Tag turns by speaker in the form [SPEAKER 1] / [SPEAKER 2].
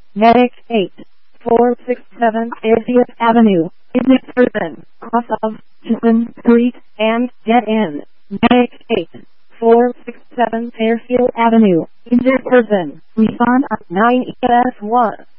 [SPEAKER 1] Medic 8467 Fairfield Avenue. Injured person, cross of Chisholm Street and dead end. Medic 8467 Fairfield Avenue. Injured person, respond at 9 ES1.